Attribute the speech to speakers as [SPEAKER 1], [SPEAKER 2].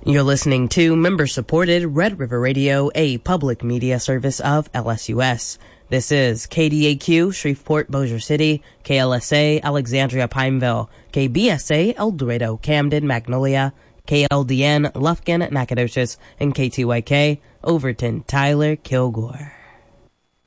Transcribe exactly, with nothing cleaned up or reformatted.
[SPEAKER 1] You're listening to member-supported Red River Radio, a public media service of L S U S. This is K D A Q, Shreveport, Bossier City, K L S A, Alexandria, Pineville, K B S A, El Dorado, Camden, Magnolia, K L D N, Lufkin, Nacogdoches, and K T Y K, Overton, Tyler, Kilgore.